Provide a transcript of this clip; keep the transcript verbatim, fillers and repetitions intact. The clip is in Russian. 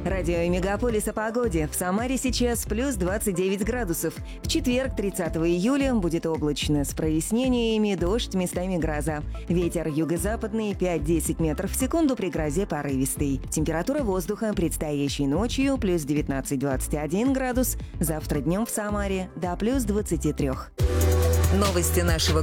Радио Мегаполис о погоде. В Самаре сейчас плюс двадцать девять градусов. В четверг, тридцатого июля, будет облачно с прояснениями, дождь, местами гроза. Ветер юго-западный пять-десять метров в секунду, при грозе порывистый. Температура воздуха предстоящей ночью плюс девятнадцать-двадцать один градус. Завтра днем в Самаре до плюс двадцати трёх. Новости нашего